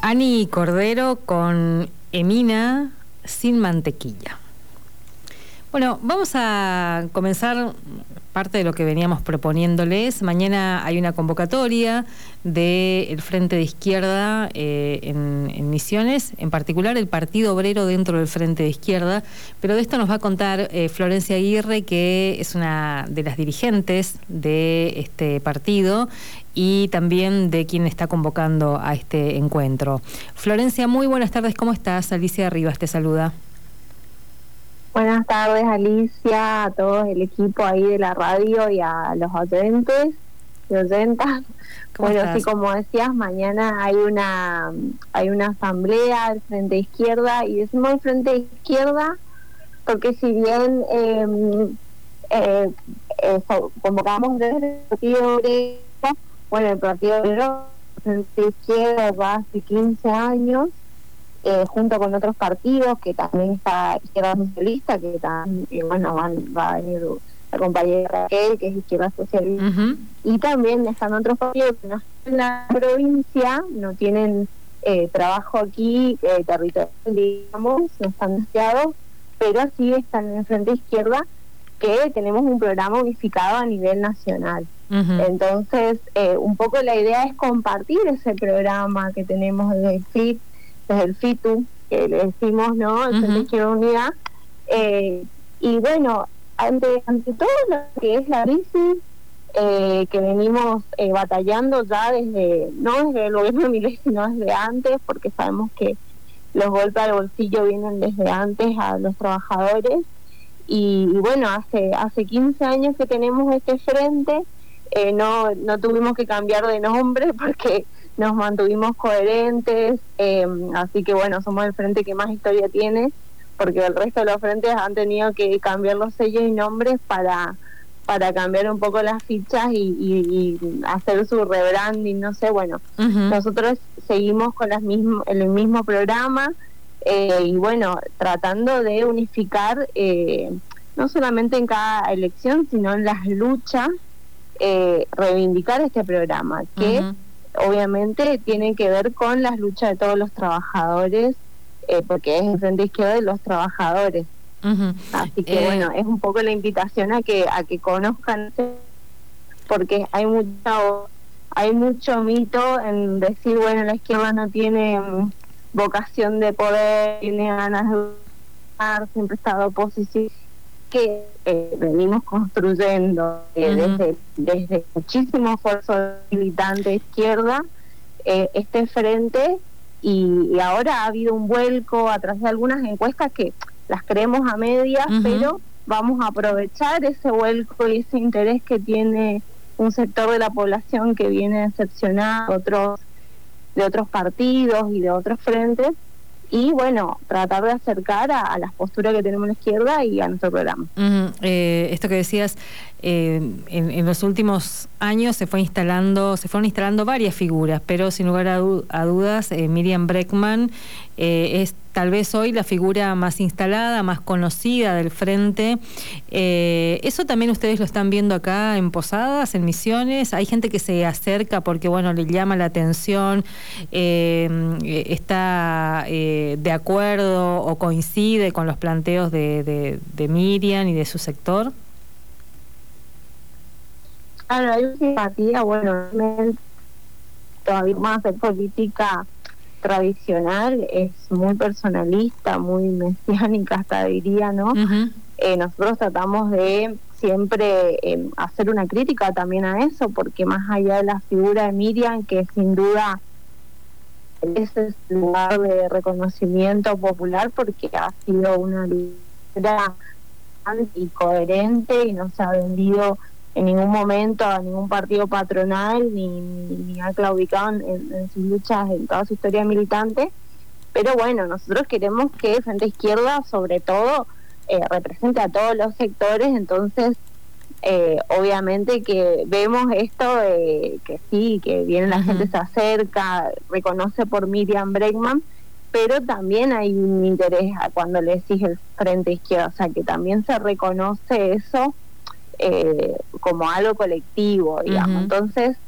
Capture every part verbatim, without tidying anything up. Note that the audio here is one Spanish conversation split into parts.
Ani Cordero con Emina sin mantequilla. Bueno, vamos a comenzar parte de lo que veníamos proponiéndoles. Mañana hay una convocatoria del Frente de Izquierda eh, en, en Misiones, en particular el Partido Obrero dentro del Frente de Izquierda, pero de esto nos va a contar eh, Florencia Aguirre, que es una de las dirigentes de este partido y también de quien está convocando a este encuentro. Florencia, muy buenas tardes, ¿cómo estás? Alicia Rivas te saluda. Buenas tardes, Alicia, a todo el equipo ahí de la radio y a los oyentes y oyentas. Bueno, estás? sí, como decías, mañana hay una hay una asamblea del Frente de Izquierda, y decimos el Frente de Izquierda porque si bien eh, eh, eh, convocamos desde el Partido Obrero, bueno, el Partido Obrero, el Frente de Izquierda va hace quince años, Eh, junto con otros partidos, que también está Izquierda Socialista, que también, eh, bueno, van, va a venir la compañera Raquel, que es Izquierda Socialista, uh-huh. Y también están otros partidos que no están en la provincia, no tienen eh, trabajo aquí, eh, territorial, digamos, no están deseados, pero sí están en el Frente de Izquierda, que tenemos un programa unificado a nivel nacional. Uh-huh. Entonces, eh, un poco la idea es compartir ese programa que tenemos desde el F I T, desde el FITU, que le decimos, ¿no? El Frente de Izquierda Unida. Eh, y bueno, ante, ante todo lo que es la crisis, eh, que venimos eh, batallando ya desde, no desde el gobierno de Milei, sino desde antes, porque sabemos que los golpes al bolsillo vienen desde antes a los trabajadores. Y, y bueno, hace hace quince años que tenemos este frente, eh, no, no tuvimos que cambiar de nombre porque nos mantuvimos coherentes, eh, así que bueno, somos el frente que más historia tiene, porque el resto de los frentes han tenido que cambiar los sellos y nombres para para cambiar un poco las fichas y, y, y hacer su rebranding, no sé, bueno, uh-huh. Nosotros seguimos con las mismo, el mismo programa, eh, y bueno, tratando de unificar, eh, no solamente en cada elección, sino en las luchas, eh, reivindicar este programa, que uh-huh. obviamente tiene que ver con las luchas de todos los trabajadores, eh, porque es el Frente Izquierda de los trabajadores. Uh-huh. Así que eh... bueno, es un poco la invitación a que a que conozcan, porque hay mucho hay mucho mito en decir, bueno, la izquierda no tiene um, vocación de poder, tiene ganas de gobernar, siempre está de oposición, que eh, venimos construyendo eh, uh-huh. desde, desde muchísimo esfuerzo militante de izquierda, eh, este frente, y, y ahora ha habido un vuelco a través de algunas encuestas que las creemos a medias, uh-huh. pero vamos a aprovechar ese vuelco y ese interés que tiene un sector de la población que viene decepcionado de otros, de otros partidos y de otros frentes, y bueno, tratar de acercar a, a las posturas que tenemos en la izquierda y a nuestro programa. Uh-huh. Eh, esto que decías, eh, en, en los últimos años se fue instalando, se fueron instalando varias figuras, pero sin lugar a, du- a dudas, eh, Miriam Bregman eh, es tal vez hoy la figura más instalada, más conocida del Frente. Eh, ¿Eso también ustedes lo están viendo acá en Posadas, en Misiones? Hay gente que se acerca porque, bueno, le llama la atención, eh, está eh, de acuerdo o coincide con los planteos de, de, de Miriam y de su sector. Claro, hay una simpatía, bueno, todavía más de política tradicional, es muy personalista, muy mesiánica hasta diría, ¿no? Uh-huh. Eh, nosotros tratamos de siempre eh, hacer una crítica también a eso, porque más allá de la figura de Miriam, que sin duda es el lugar de reconocimiento popular, porque ha sido una líder anticoherente y no se ha vendido en ningún momento a ningún partido patronal, ni, ni, ni ha claudicado en, en sus luchas, en toda su historia militante. Pero bueno, nosotros queremos que Frente Izquierda, sobre todo, eh, represente a todos los sectores, entonces, eh, obviamente que vemos esto de que sí, que viene la uh-huh. gente, se acerca, reconoce por Miriam Bregman, pero también hay un interés cuando le decís el Frente Izquierda, o sea, que también se reconoce eso, Eh, como algo colectivo, digamos. Uh-huh. Entonces,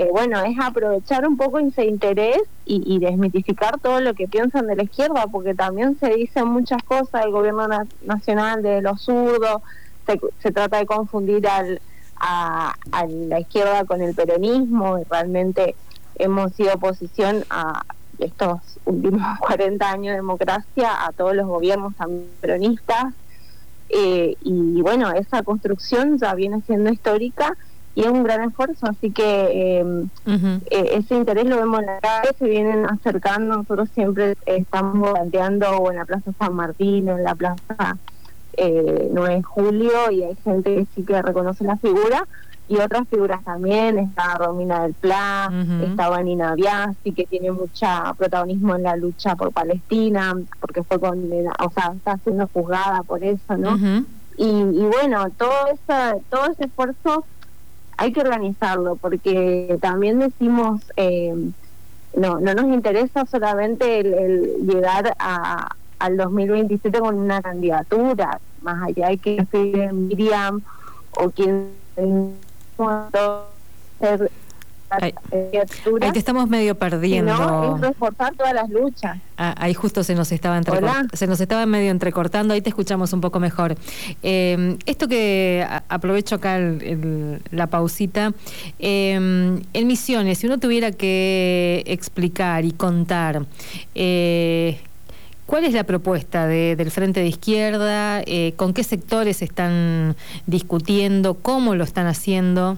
eh, bueno, es aprovechar un poco ese interés y, y desmitificar todo lo que piensan de la izquierda, porque también se dicen muchas cosas del gobierno na- nacional de los zurdos, se, se trata de confundir al, a, a la izquierda con el peronismo, y realmente hemos sido oposición a estos últimos cuarenta años de democracia, a todos los gobiernos también peronistas, eh, y bueno, esa construcción ya viene siendo histórica y es un gran esfuerzo, así que eh, uh-huh. eh, ese interés lo vemos en la calle, se vienen acercando, nosotros siempre eh, estamos volanteando o en la Plaza San Martín, o en la Plaza eh, nueve de julio, y hay gente que sí que reconoce la figura, y otras figuras también, está Romina del Pla, uh-huh. está Vanina Biasi, que tiene mucha protagonismo en la lucha por Palestina, porque fue condenada, o sea, está siendo juzgada por eso, ¿no? Uh-huh. y, y bueno, todo, esa, todo ese esfuerzo hay que organizarlo, porque también decimos, eh, no no nos interesa solamente el, el llegar a, al dos mil veintisiete con una candidatura, más allá de que sea Miriam o quien ser Ahí, ahí te estamos medio perdiendo. No, es reforzar todas las luchas. Ah, ahí justo se nos estaba entrecort- se nos estaba medio entrecortando, ahí te escuchamos un poco mejor. Eh, esto que a, aprovecho acá el, el, la pausita, eh, en Misiones, si uno tuviera que explicar y contar, eh, ¿cuál es la propuesta de, del Frente de Izquierda? Eh, ¿Con qué sectores están discutiendo? ¿Cómo lo están haciendo?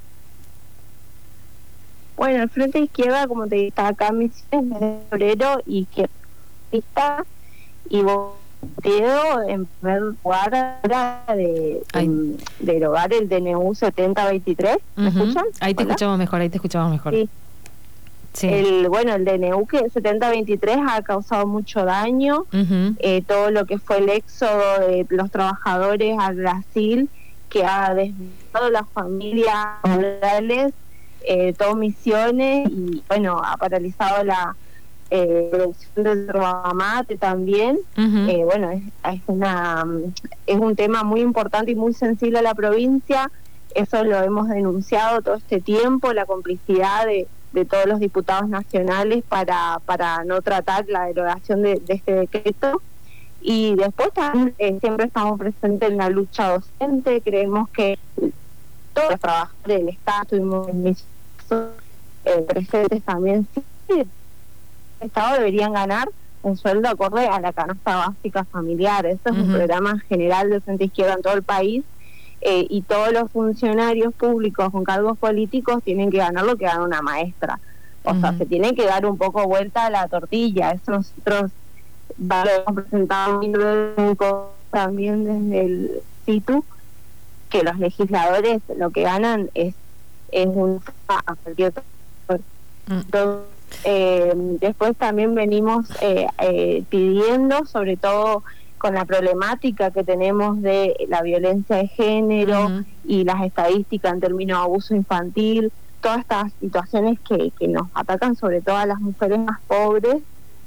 Bueno, el Frente de Izquierda, como te dije, está acá en Misiones desde febrero, y izquierdista, y voteo en primer lugar de, de derogar el D N U setenta veintitrés. ¿Me uh-huh. escuchan? Ahí te ¿Hola? escuchamos mejor, ahí te escuchamos mejor. Sí. Sí. El, bueno, el D N U que setenta veintitrés ha causado mucho daño, uh-huh. eh, todo lo que fue el éxodo de los trabajadores al Brasil, que ha desviado las familias rurales, eh, todo Misiones, y bueno, ha paralizado la eh, producción del yerba mate también. Uh-huh. eh, bueno, es, es, una, es un tema muy importante y muy sensible a la provincia, eso lo hemos denunciado todo este tiempo, la complicidad de de todos los diputados nacionales para para no tratar la derogación de, de este decreto. Y después también eh, siempre estamos presentes en la lucha docente, creemos que todos los trabajadores del Estado estuvimos en mis, eh, presentes también, sí, el Estado deberían ganar un sueldo acorde a la canasta básica familiar. Eso es uh-huh. un programa general del Frente Izquierda en todo el país. Eh, y todos los funcionarios públicos con cargos políticos tienen que ganar lo que gana una maestra. O uh-huh. sea, se tiene que dar un poco vuelta a la tortilla. Eso nosotros lo hemos presentado también desde el C I T U, que los legisladores lo que ganan es, es un a cualquier uh-huh. Entonces, eh, después también venimos eh, eh, pidiendo, sobre todo con la problemática que tenemos de la violencia de género uh-huh. y las estadísticas en términos de abuso infantil, todas estas situaciones que, que nos atacan sobre todo a las mujeres más pobres,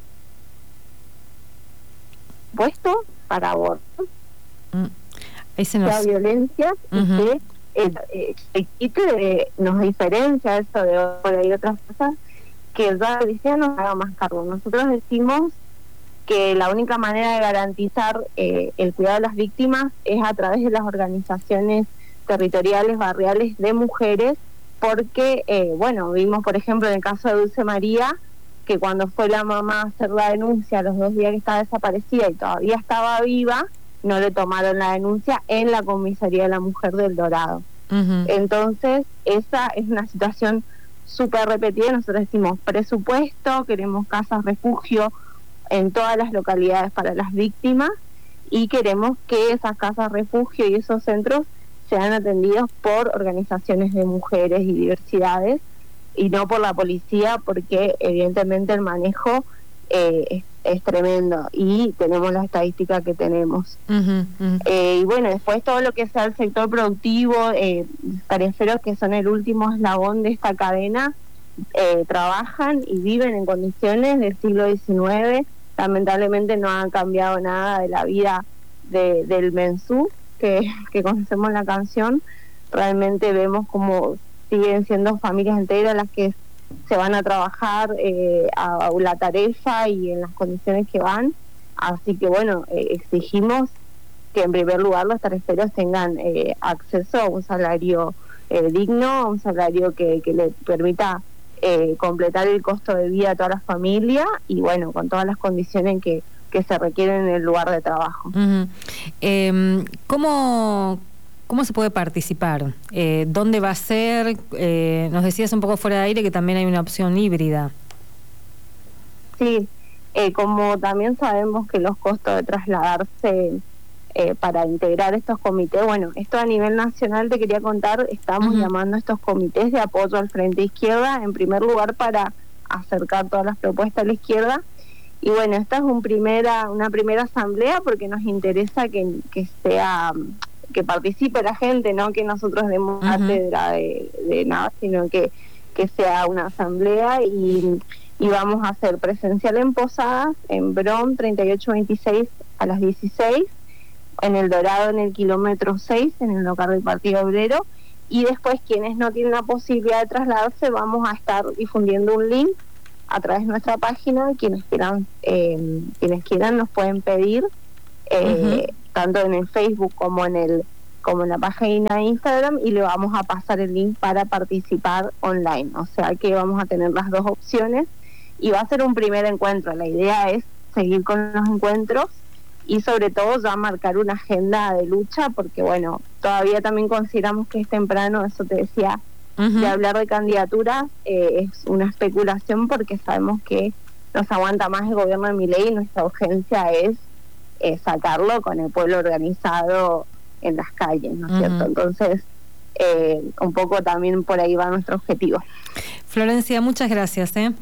puesto para aborto, uh-huh. Ahí nos... la violencia uh-huh. que eh, eh, eh, nos diferencia eso de por ahí otras cosas que ya decía nos haga más cargo. Nosotros decimos que la única manera de garantizar eh, el cuidado de las víctimas es a través de las organizaciones territoriales, barriales de mujeres, porque, eh, bueno, vimos, por ejemplo, en el caso de Dulce María, que cuando fue la mamá a hacer la denuncia a los dos días que estaba desaparecida y todavía estaba viva, no le tomaron la denuncia en la comisaría de la mujer del Dorado. Uh-huh. Entonces, esa es una situación súper repetida. Nosotros decimos presupuesto, queremos casas refugio en todas las localidades para las víctimas, y queremos que esas casas refugio y esos centros sean atendidos por organizaciones de mujeres y diversidades y no por la policía, porque evidentemente el manejo eh, es, es tremendo y tenemos la estadística que tenemos. Uh-huh, uh-huh. Eh, y bueno, después todo lo que sea el sector productivo, eh, tareferos que son el último eslabón de esta cadena, eh, trabajan y viven en condiciones del siglo diecinueve. Lamentablemente no han cambiado nada de la vida de, del mensú que, que conocemos en la canción. Realmente vemos como siguen siendo familias enteras las que se van a trabajar eh, a la tarifa y en las condiciones que van. Así que bueno, eh, exigimos que en primer lugar los tariferos tengan eh, acceso a un salario eh, digno, a un salario que, que le permita eh, completar el costo de vida a toda la familia y bueno, con todas las condiciones que, que se requieren en el lugar de trabajo. Uh-huh. eh, ¿cómo, ¿Cómo se puede participar? Eh, ¿Dónde va a ser? Eh, nos decías un poco fuera de aire que también hay una opción híbrida. Sí, eh, como también sabemos que los costos de trasladarse eh, para integrar estos comités, bueno, esto a nivel nacional te quería contar, estamos uh-huh. llamando a estos comités de apoyo al Frente Izquierda, en primer lugar para acercar todas las propuestas a la izquierda. Y bueno, esta es un primera, una primera asamblea porque nos interesa que, que sea, que participe la gente, no que nosotros demos cátedra uh-huh. de, de nada, sino que, que sea una asamblea y, y vamos a hacer presencial en Posadas, en Bron treinta y ocho veintiséis a las dieciséis, en El Dorado en el kilómetro seis, en el local del Partido Obrero, y después quienes no tienen la posibilidad de trasladarse, vamos a estar difundiendo un link a través de nuestra página. Quienes quieran eh, quienes quieran nos pueden pedir eh, uh-huh. tanto en el Facebook como en el como en la página de Instagram, y le vamos a pasar el link para participar online, o sea que vamos a tener las dos opciones y va a ser un primer encuentro. La idea es seguir con los encuentros y sobre todo ya marcar una agenda de lucha, porque bueno, todavía también consideramos que es temprano, eso te decía, uh-huh. de hablar de candidaturas, eh, es una especulación porque sabemos que nos aguanta más el gobierno de Milei y nuestra urgencia es eh, sacarlo con el pueblo organizado en las calles, ¿no es uh-huh. cierto? Entonces, eh, un poco también por ahí va nuestro objetivo. Florencia, muchas gracias, ¿eh?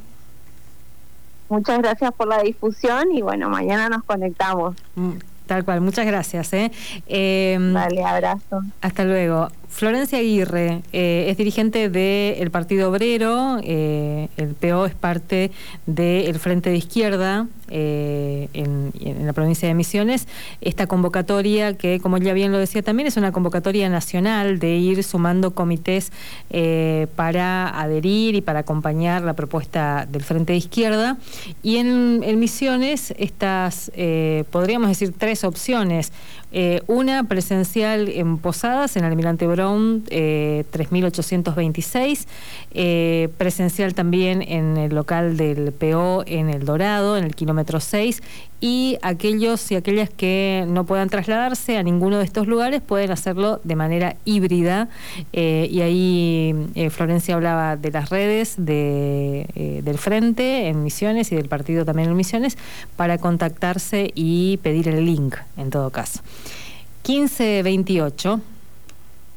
Muchas gracias por la difusión y bueno, mañana nos conectamos. Tal cual, muchas gracias. ¿eh? Eh, Vale, abrazo. Hasta luego. Florencia Aguirre eh, es dirigente del Partido Obrero, eh, el P O es parte del Frente de Izquierda eh, en, en la provincia de Misiones. Esta convocatoria, que como ella bien lo decía también, es una convocatoria nacional de ir sumando comités eh, para adherir y para acompañar la propuesta del Frente de Izquierda. Y en, en Misiones, estas, eh, podríamos decir, tres opciones. Eh, una presencial en Posadas, en Almirante Brown, eh, tres mil ochocientos veintiséis, eh, presencial también en el local del P O en El Dorado, en el kilómetro seis, y aquellos y aquellas que no puedan trasladarse a ninguno de estos lugares pueden hacerlo de manera híbrida, eh, y ahí eh, Florencia hablaba de las redes de, eh, del Frente en Misiones y del partido también en Misiones para contactarse y pedir el link en todo caso. quince veintiocho